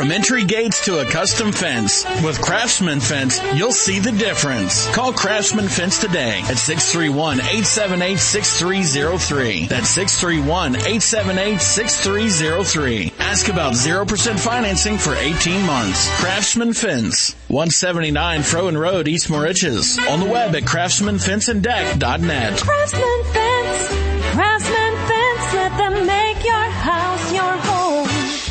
From entry gates to a custom fence, with Craftsman Fence, you'll see the difference. Call Craftsman Fence today at 631-878-6303. That's 631-878-6303. Ask about 0% financing for 18 months. Craftsman Fence, 179 Froen Road, East Moriches. On the web at craftsmanfenceanddeck.net. Craftsman Fence, let them make your house your home.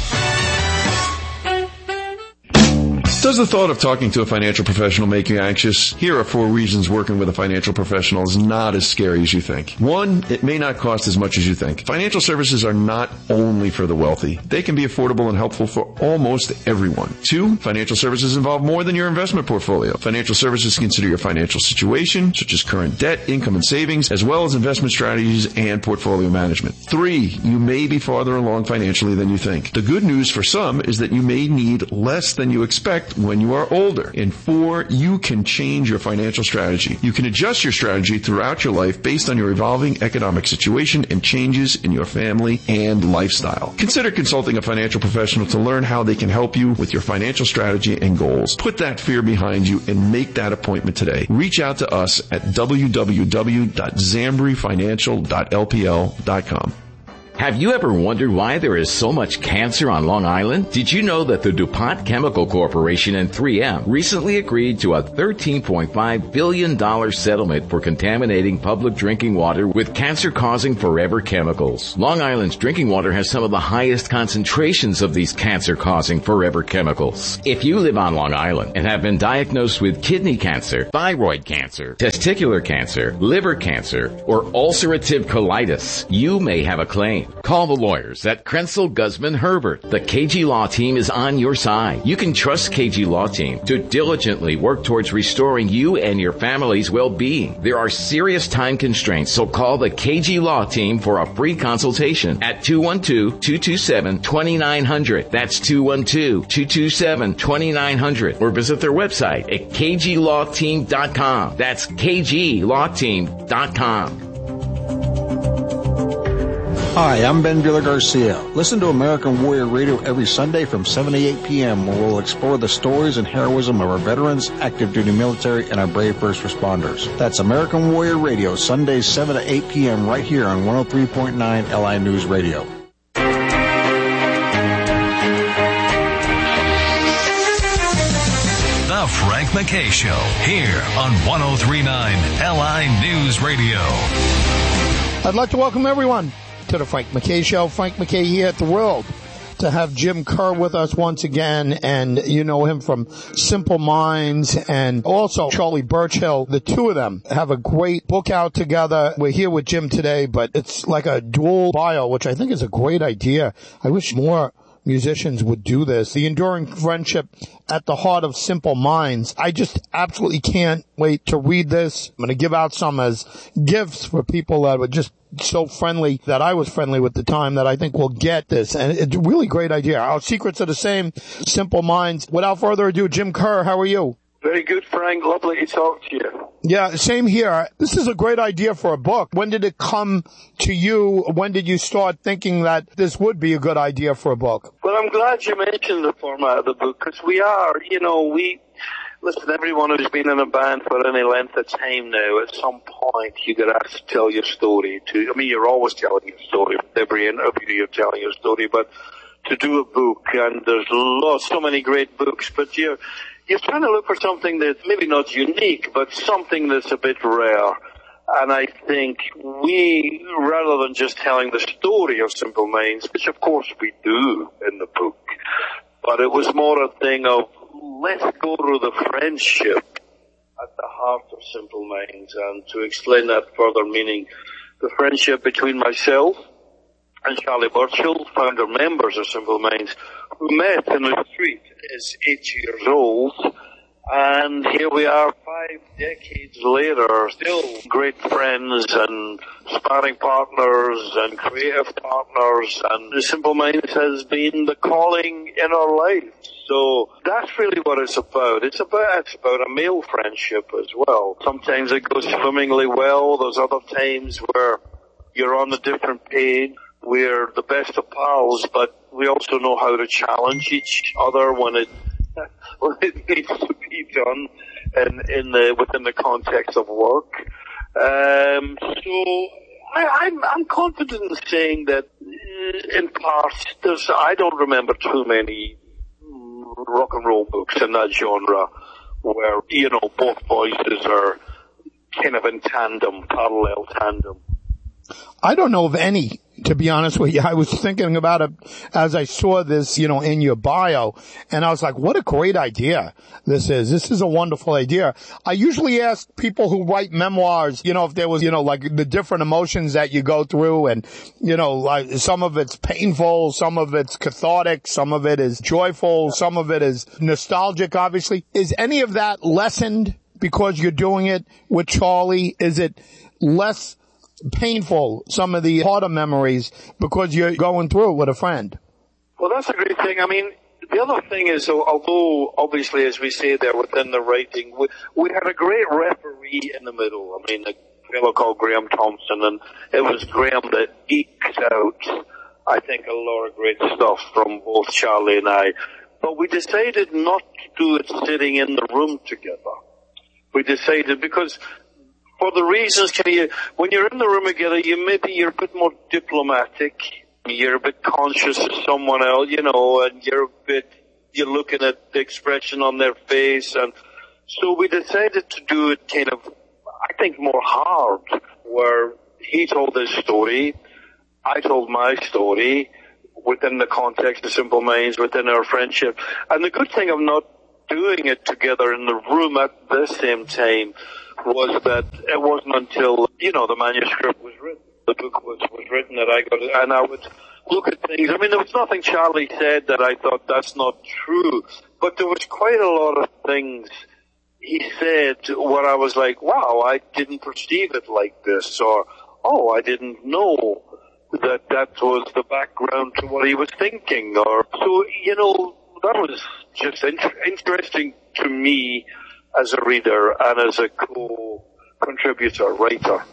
Does the thought of talking to a financial professional make you anxious? Here are 4 reasons working with a financial professional is not as scary as you think. 1, it may not cost as much as you think. Financial services are not only for the wealthy. They can be affordable and helpful for almost everyone. 2, financial services involve more than your investment portfolio. Financial services consider your financial situation, such as current debt, income, and savings, as well as investment strategies and portfolio management. 3, you may be farther along financially than you think. The good news for some is that you may need less than you expect when you are older. And 4, you can change your financial strategy. You can adjust your strategy throughout your life based on your evolving economic situation and changes in your family and lifestyle. Consider consulting a financial professional to learn how they can help you with your financial strategy and goals. Put that fear behind you and make that appointment today. Reach out to us at www.zambryfinancial.lpl.com. Have you ever wondered why there is so much cancer on Long Island? Did you know that the DuPont Chemical Corporation and 3M recently agreed to a $13.5 billion settlement for contaminating public drinking water with cancer-causing forever chemicals? Long Island's drinking water has some of the highest concentrations of these cancer-causing forever chemicals. If you live on Long Island and have been diagnosed with kidney cancer, thyroid cancer, testicular cancer, liver cancer, or ulcerative colitis, you may have a claim. Call the lawyers at Krenzel, Guzman, Herbert. The KG Law Team is on your side. You can trust KG Law Team to diligently work towards restoring you and your family's well-being. There are serious time constraints, so call the KG Law Team for a free consultation at 212-227-2900. That's 212-227-2900. Or visit their website at kglawteam.com. That's kglawteam.com. Hi, I'm Ben Villa-Garcia. Listen to American Warrior Radio every Sunday from 7 to 8 p.m. where we'll explore the stories and heroism of our veterans, active duty military, and our brave first responders. That's American Warrior Radio, Sundays 7 to 8 p.m. right here on 103.9 LI News Radio. The Frank McKay Show, here on 103.9 LI News Radio. I'd like to welcome everyone to the Frank McKay Show. Frank McKay here, thrilled to have Jim Kerr with us once again, and you know him from Simple Minds and also Charlie Birchhill. The two of them have a great book out together. We're here with Jim today, but it's like a dual bio, which I think is a great idea. I wish more musicians would do this. The enduring friendship at the heart of Simple Minds. I just absolutely can't wait to read this. I'm going to give out some as gifts for people that were just so friendly, that I was friendly with the time, that I think will get this. And it's a really great idea. Our secrets are the same. Simple Minds. Without further ado, Jim Kerr, how are you? Very good, Frank. Lovely to talk to you. Yeah, same here. This is a great idea for a book. When did it come to you? When did you start thinking that this would be a good idea for a book? Well, I'm glad you mentioned the format of the book, because listen, everyone who's been in a band for any length of time now, at some point you get asked to tell your story. You're always telling your story. With every interview you're telling your story, but to do a book, and there's so many great books, but you're trying to look for something that's maybe not unique, but something that's a bit rare. And I think we, rather than just telling the story of Simple Minds, which of course we do in the book, but it was more a thing of, let's go to the friendship at the heart of Simple Minds, and to explain that further, meaning the friendship between myself and Charlie Birchhill, founder members of Simple Minds, who met in the street as 8 years old, and here we are 5 decades later, still great friends and sparring partners and creative partners, and Simple Minds has been the calling in our lives. So that's really what it's about. It's about a male friendship as well. Sometimes it goes swimmingly well. There's other times where you're on a different page. we're the best of pals, but we also know how to challenge each other when it needs to be done within the context of work. So I'm confident in saying that in parts I don't remember too many rock and roll books in that genre where, both voices are kind of in tandem, parallel tandem. I don't know of any, to be honest with you. I was thinking about it as I saw this, in your bio, and I was like, what a great idea this is. This is a wonderful idea. I usually ask people who write memoirs, if there was, like the different emotions that you go through, and, like some of it's painful, some of it's cathartic, some of it is joyful, some of it is nostalgic, obviously. Is any of that lessened because you're doing it with Charlie? Is it less painful, some of the harder memories, because you're going through it with a friend? Well, that's a great thing. I mean, the other thing is, although obviously, as we say there within the writing, we had a great referee in the middle. I mean, a fellow called Graham Thompson, and it was Graham that eked out, I think, a lot of great stuff from both Charlie and I. But we decided not to do it sitting in the room together. We decided because for the reasons, when you're in the room together, you're a bit more diplomatic. You're a bit conscious of someone else, and you're looking at the expression on their face. And so we decided to do it kind of, I think, more hard, where he told his story, I told my story, within the context of Simple Minds, within our friendship. And the good thing of not doing it together in the room at the same time was that it wasn't until, the manuscript was written, the book was written, that I got it, and I would look at things. I mean, there was nothing Charlie said that I thought that's not true, but there was quite a lot of things he said where I was like, wow, I didn't perceive it like this, or, oh, I didn't know that was the background to what he was thinking, or, so, that was just interesting to me as a reader and as a co-contributor, writer.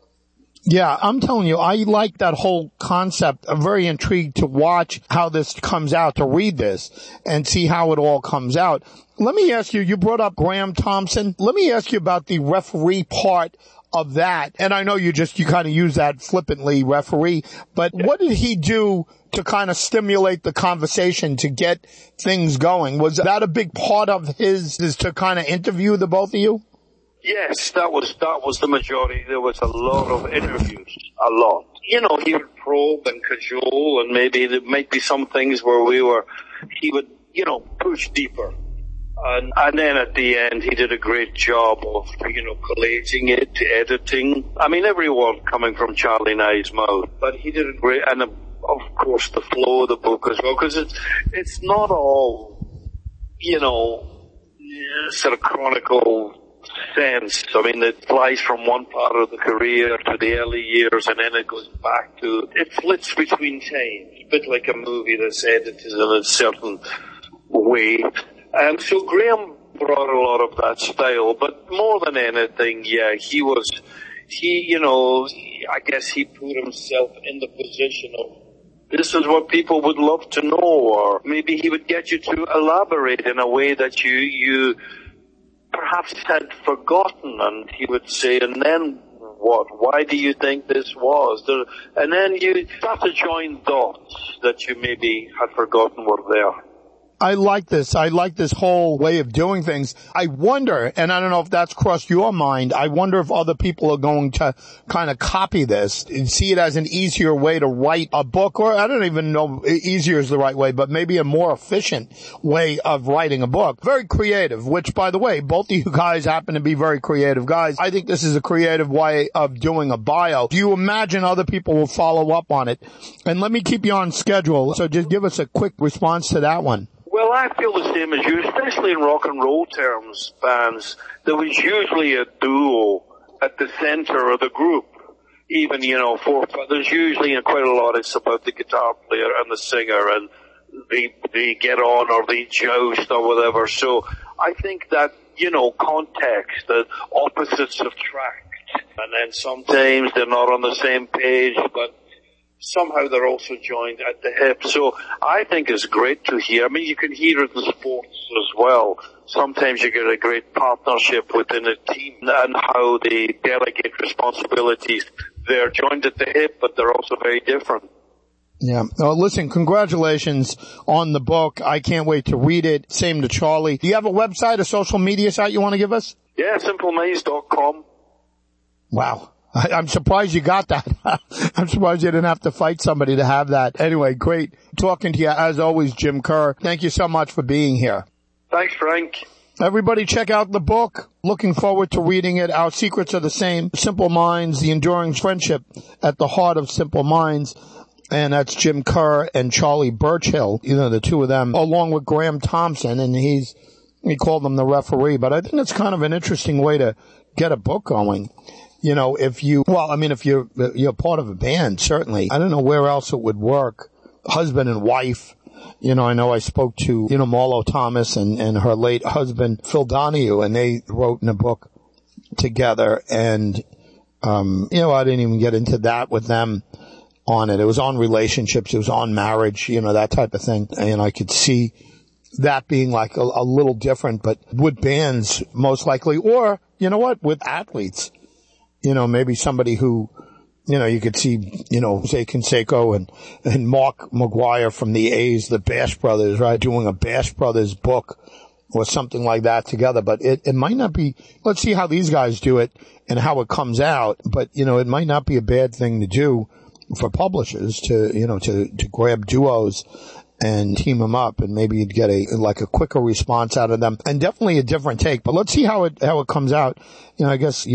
Yeah, I'm telling you, I like that whole concept. I'm very intrigued to watch how this comes out, to read this and see how it all comes out. Let me ask you, you brought up Graham Thompson. Let me ask you about the referee part of that. And I know you kind of use that flippantly, referee, but what did he do to kind of stimulate the conversation, to get things going? Was that a big part of his, is to kind of interview the both of you? Yes, that was the majority. There was a lot of interviews, a lot. He would probe and cajole, and maybe there might be some things where he would, push deeper. And then at the end, he did a great job of, collating it, editing. I mean, every word coming from Charlie and I's mouth, but he did a great, and of course the flow of the book as well, because it's not all, sort of chronicle sense. I mean, it flies from one part of the career to the early years, and then it goes back to, it flits between times, a bit like a movie that's edited in a certain way. So Graham brought a lot of that style, but more than anything, yeah, I guess he put himself in the position of, this is what people would love to know, or maybe he would get you to elaborate in a way that you perhaps had forgotten, and he would say, and then what? Why do you think this was? And then you start to join dots that you maybe had forgotten were there. I like this. I like this whole way of doing things. I wonder, and I don't know if that's crossed your mind, I wonder if other people are going to kind of copy this and see it as an easier way to write a book, or I don't even know easier is the right way, but maybe a more efficient way of writing a book. Very creative, which, by the way, both of you guys happen to be very creative guys. I think this is a creative way of doing a bio. Do you imagine other people will follow up on it? And let me keep you on schedule, so just give us a quick response to that one. Well, I feel the same as you, especially in rock and roll terms, bands. There was usually a duo at the center of the group. Even, there's usually quite a lot, it's about the guitar player and the singer, and they get on or they joust or whatever. So I think that, context, that opposites attract. And then sometimes they're not on the same page, but somehow they're also joined at the hip. So I think it's great to hear. I mean, you can hear it in sports as well. Sometimes you get a great partnership within a team and how they delegate responsibilities. They're joined at the hip, but they're also very different. Yeah. Listen, congratulations on the book. I can't wait to read it. Same to Charlie. Do you have a website, a social media site you want to give us? Yeah, simpleminds.com. Wow. I'm surprised you got that. I'm surprised you didn't have to fight somebody to have that. Anyway, great talking to you as always, Jim Kerr. Thank you so much for being here. Thanks, Frank. Everybody check out the book. Looking forward to reading it. Our secrets are the same. Simple Minds, the enduring friendship at the heart of Simple Minds. And that's Jim Kerr and Charlie Burchill, the two of them, along with Graham Thompson. And he called him the referee. But I think it's kind of an interesting way to get a book going. If you're part of a band, certainly. I don't know where else it would work. Husband and wife. I know I spoke to, Marlo Thomas and her late husband, Phil Donahue, and they wrote in a book together. And, I didn't even get into that with them on it. It was on relationships. It was on marriage, that type of thing. And I could see that being like a little different, but with bands, most likely, or, with athletes. Maybe somebody who, you could see, Jose Canseco and Mark McGuire from the A's, the Bash Brothers, right, doing a Bash Brothers book or something like that together. But it might not be, let's see how these guys do it and how it comes out. But, it might not be a bad thing to do for publishers to grab duos and team them up, and maybe you'd get a quicker response out of them, and definitely a different take. But let's see how it comes out. I guess,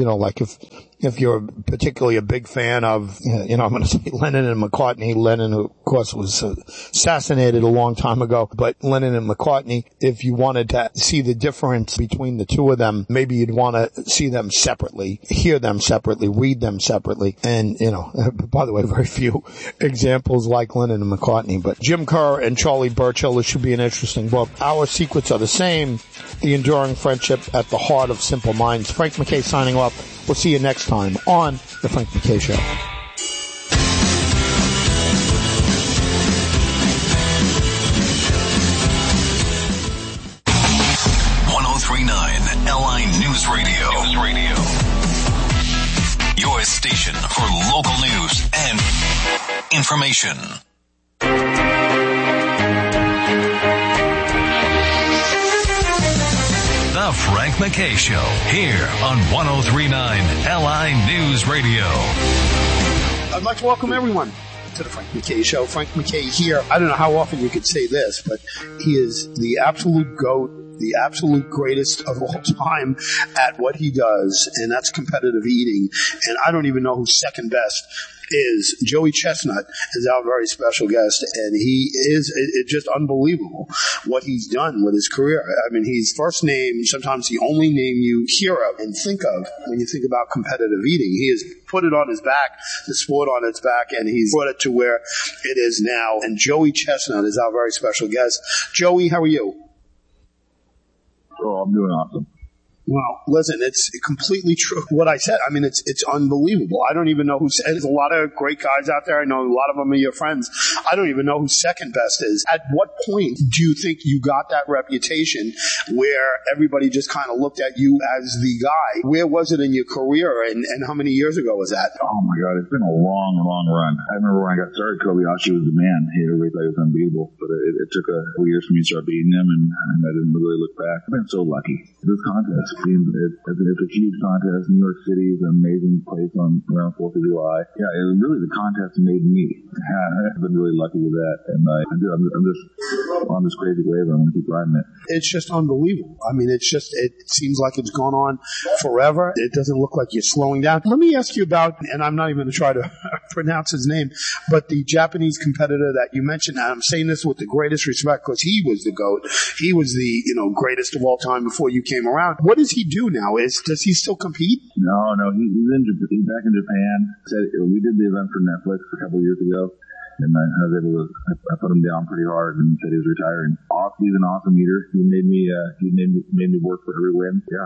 if you're particularly a big fan of, I'm going to say Lennon and McCartney. Lennon, of course, was assassinated a long time ago, but Lennon and McCartney, if you wanted to see the difference between the two of them, maybe you'd want to see them separately, hear them separately, read them separately. And, by the way, very few examples like Lennon and McCartney, but Jim Kerr and Charlie Burchill, this should be an interesting book. Our secrets are the same, the enduring friendship at the heart of Simple Minds. Frank McKay signing off. We'll see you next time on The Frank McKay Show. LI News Radio. Your station for local news and information. The Frank McKay Show, here on 103.9 LI News Radio. I'd like to welcome everyone to the Frank McKay Show. Frank McKay here. I don't know how often you could say this, but he is the absolute GOAT, the absolute greatest of all time at what he does, and that's competitive eating. And I don't even know who's second best is. Joey Chestnut is our very special guest, and he is, it's just unbelievable what he's done with his career. I mean, he's first name, sometimes the only name you hear of and think of when you think about competitive eating. He has put it on his back, the sport on its back, and he's brought it to where it is now. And Joey Chestnut is our very special guest. Joey, how are you? Oh, I'm doing awesome. Well, listen, it's completely true what I said. I mean, it's unbelievable. I don't even know who's, there's a lot of great guys out there. I know a lot of them are your friends. I don't even know who second best is. At what point do you think you got that reputation where everybody just kind of looked at you as the guy? Where was it in your career, and how many years ago was that? Oh my God, it's been a long, long run. I remember when I got started, Kobayashi was the man. Everybody thought he was unbeatable, but it took a couple years for me to start beating him, and I didn't really look back. I've been so lucky. This contest, it's a huge contest. New York City is an amazing place around 4th of July. Yeah, it was really the contest that made me. I've been really lucky with that, and I'm just on this crazy wave. I'm going to keep riding it. It's just unbelievable. I mean, it seems like it's gone on forever. It doesn't look like you're slowing down. Let me ask you about, and I'm not even going to try to pronounce his name, but the Japanese competitor that you mentioned. And I'm saying this with the greatest respect because he was the GOAT. He was the greatest of all time before you came around. What does he do now? Does he still compete? No, he's back in Japan. We did the event for Netflix a couple of years ago, and I was able to, I put him down pretty hard and said he was retiring. He's an awesome eater. He made me work for every win. Yeah,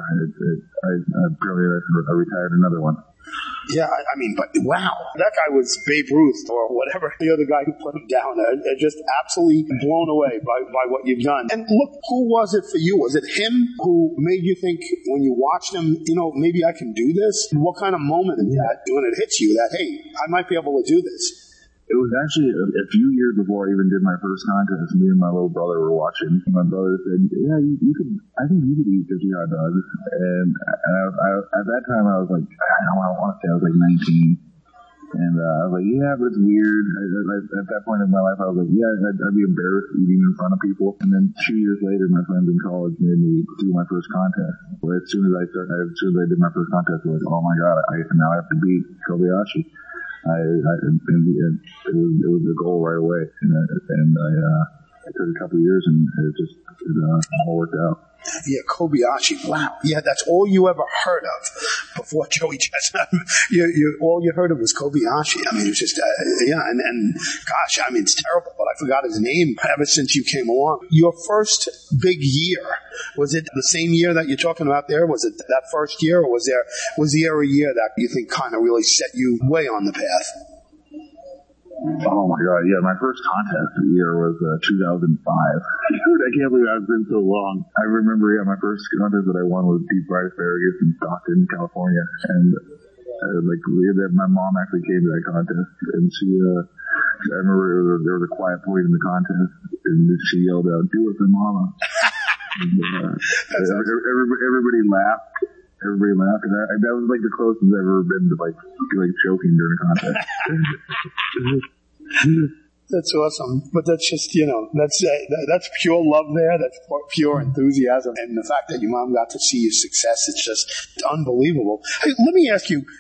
I retired another one. Yeah, I mean, but wow, that guy was Babe Ruth or whatever. The other guy who put him down, just absolutely blown away by what you've done. And look, who was it for you? Was it him who made you think when you watched him, maybe I can do this? What kind of moment is that when it hits you that, hey, I might be able to do this? It was actually a few years before I even did my first contest. Me and my little brother were watching. My brother said, "Yeah, I think you could eat 50 hot dogs." And I at that time, I was like, I want to say I was like 19. And I was like, yeah, but it's weird. At that point in my life, I was like, yeah, I'd be embarrassed eating in front of people. And then 2 years later, my friends in college made me do my first contest. But as soon as I did my first contest, I was like, oh my God, now I have to beat Kobayashi. It was a goal right away, and it took a couple of years, and it all worked out. Yeah, Kobayashi. Wow. Yeah, that's all you ever heard of before Joey Chestnut. All you heard of was Kobayashi. I mean, it was just, and gosh, I mean, it's terrible, but I forgot his name ever since you came along. Your first big year, was it the same year that you're talking about there? Was it that first year, or was there a year that you think kind of really set you way on the path? Oh my God, yeah, my first contest year was 2005. Dude, I can't believe it's been so long. I remember, my first contest that I won was deep fried asparagus in Stockton, California. And my mom actually came to that contest, and I remember there was a quiet point in the contest, and she yelled out, "Do it for Mama." And, everybody laughed. Everybody laughed, and that was like the closest I've ever been to like choking during a contest. That's awesome. But that's just, that's pure love there. That's pure enthusiasm. And the fact that your mom got to see your success, it's just unbelievable. Hey, let me ask you,